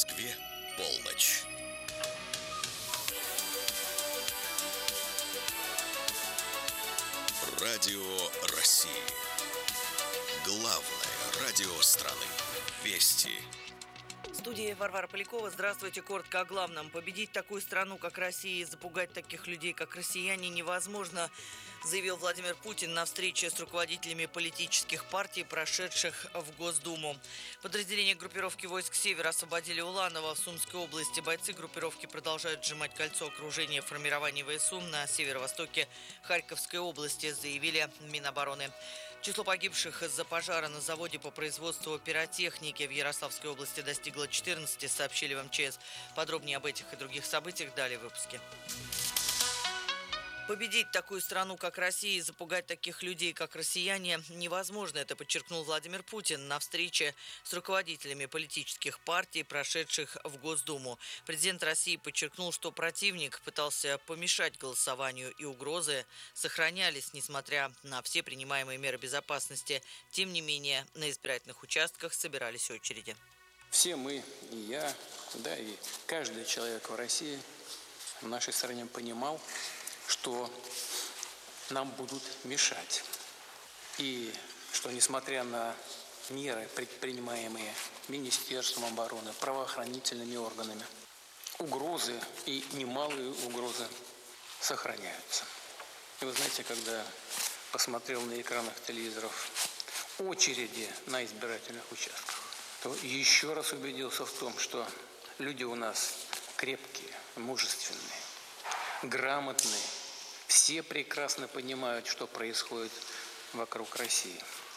Москве полночь. Радио России. Главное радио страны. Вести. В студии Варвара Полякова. Здравствуйте. Коротко о главном. Победить такую страну, как Россия, и запугать таких людей, как россияне, невозможно, заявил Владимир Путин на встрече с руководителями политических партий, прошедших в Госдуму. Подразделения группировки войск «Север» освободили Уланово в Сумской области. Бойцы группировки продолжают сжимать кольцо окружения формирования ВСУ на северо-востоке Харьковской области, заявили Минобороны. Число погибших из-за пожара на заводе по производству пиротехники в Ярославской области достигло 14, сообщили в МЧС. Подробнее об этих и других событиях далее в выпуске. Победить такую страну, как Россия, и запугать таких людей, как россияне, невозможно. Это подчеркнул Владимир Путин на встрече с руководителями политических партий, прошедших в Госдуму. Президент России подчеркнул, что противник пытался помешать голосованию, и угрозы сохранялись, несмотря на все принимаемые меры безопасности. Тем не менее, на избирательных участках собирались очереди. Все мы, и я, да, и каждый человек в России, в нашей стране понимал, что нам будут мешать. И что, несмотря на меры, предпринимаемые Министерством обороны, правоохранительными органами, угрозы и немалые угрозы сохраняются. И вы знаете, когда посмотрел на экранах телевизоров очереди на избирательных участках, то еще раз убедился в том, что люди у нас крепкие, мужественные, грамотные, все прекрасно понимают, что происходит вокруг России.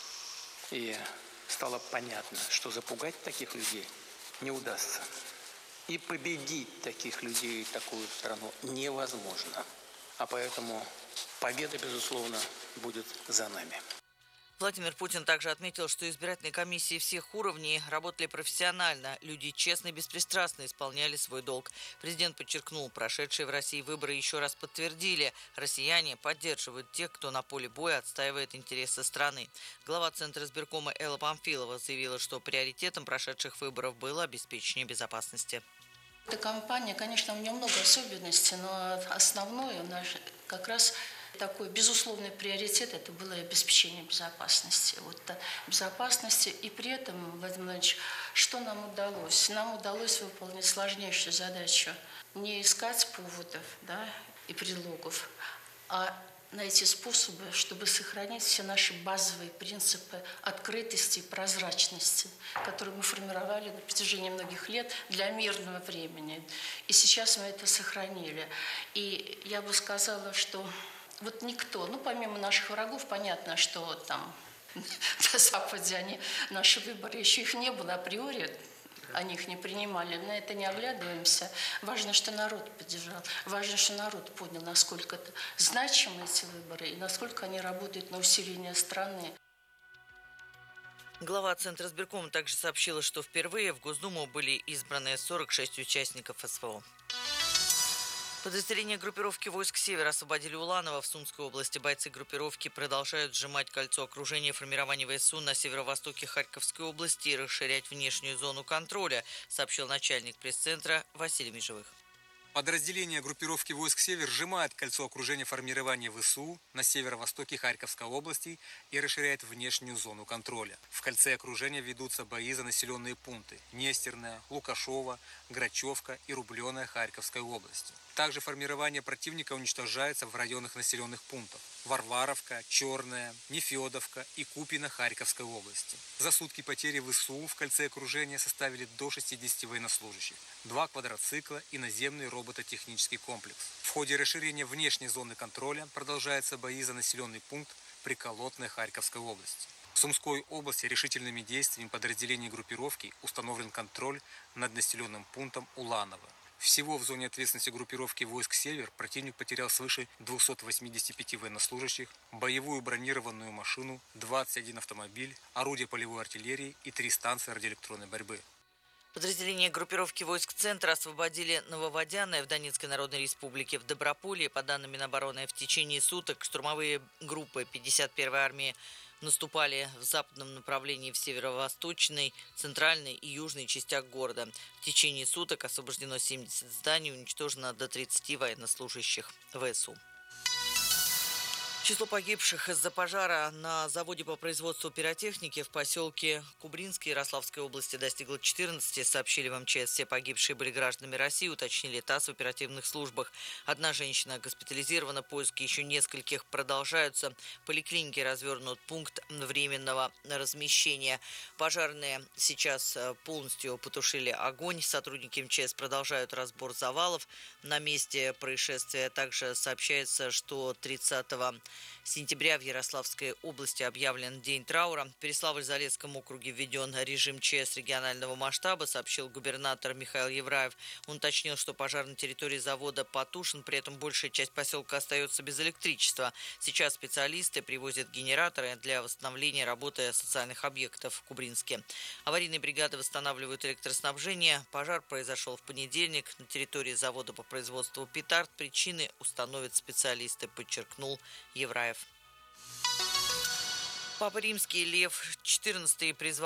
И стало понятно, что запугать таких людей не удастся. И победить таких людей и такую страну невозможно. А поэтому победа, безусловно, будет за нами. Владимир Путин также отметил, что избирательные комиссии всех уровней работали профессионально. Люди честно и беспристрастно исполняли свой долг. Президент подчеркнул, прошедшие в России выборы еще раз подтвердили, россияне поддерживают тех, кто на поле боя отстаивает интересы страны. Глава Центра избиркома Элла Памфилова заявила, что приоритетом прошедших выборов было обеспечение безопасности. Эта кампания, конечно, у нее много особенностей, но основное наш как раз такой безусловный приоритет – это было обеспечение безопасности. Безопасности. И при этом, Владимир Владимирович, что нам удалось? Нам удалось выполнить сложнейшую задачу. Не искать поводов, и предлогов, а найти способы, чтобы сохранить все наши базовые принципы открытости и прозрачности, которые мы формировали на протяжении многих лет для мирного времени. И сейчас мы это сохранили. И я бы сказала, что никто, помимо наших врагов, понятно, что там на Западе наши выборы, еще их не было априори, они их не принимали, на это не оглядываемся. Важно, что народ поддержал, важно, что народ понял, насколько это значимы эти выборы и насколько они работают на усиление страны. Глава Центра избиркома также сообщила, что впервые в Госдуму были избраны 46 участников СВО. Подразделения группировки войск «Север» освободили Уланово в Сумской области. Бойцы группировки продолжают сжимать кольцо окружения формирования ВСУ на северо-востоке Харьковской области и расширять внешнюю зону контроля, сообщил начальник пресс-центра Василий Межевых. Подразделения группировки войск «Север» сжимают кольцо окружения формирования ВСУ на северо-востоке Харьковской области и расширяют внешнюю зону контроля. В кольце окружения ведутся бои за населенные пункты Нестерная, Лукашово, Грачевка и Рубленая Харьковской области. Также формирование противника уничтожается в районах населенных пунктов Варваровка, Черная, Нефедовка и Купино Харьковской области. За сутки потери ВСУ в кольце окружения составили до 60 военнослужащих, 2 квадроцикла и наземный робототехнический комплекс. В ходе расширения внешней зоны контроля продолжаются бои за населенный пункт Приколотная Харьковской области. В Сумской области решительными действиями подразделений группировки установлен контроль над населенным пунктом Уланово. Всего в зоне ответственности группировки войск «Север» противник потерял свыше 285 военнослужащих, боевую бронированную машину, 21 автомобиль, орудия полевой артиллерии и 3 станции радиоэлектронной борьбы. Подразделения группировки войск Центра освободили Нововодяное в Донецкой Народной Республике. В Доброполье, по данным Минобороны, в течение суток штурмовые группы 51-й армии наступали в западном направлении в северо-восточной, центральной и южной частях города. В течение суток освобождено 70 зданий, уничтожено до 30 военнослужащих ВСУ. Число погибших из-за пожара на заводе по производству пиротехники в поселке Кубринской Ярославской области достигло 14, сообщили в МЧС. Все погибшие были гражданами России, уточнили ТАСС в оперативных службах. Одна женщина госпитализирована, поиски еще нескольких продолжаются. В поликлинике развернут пункт временного размещения. Пожарные сейчас полностью потушили огонь. Сотрудники МЧС продолжают разбор завалов на месте происшествия. Также сообщается, что 30 сентября в Ярославской области объявлен день траура. В Переславль-Залесском округе введен режим ЧС регионального масштаба, сообщил губернатор Михаил Евраев. Он уточнил, что пожар на территории завода потушен, при этом большая часть поселка остается без электричества. Сейчас специалисты привозят генераторы для восстановления работы социальных объектов в Кубринске. Аварийные бригады восстанавливают электроснабжение. Пожар произошел в понедельник на территории завода по производству петард. Причины установят специалисты, подчеркнул Евраев. Папа Римский Лев XIV призвал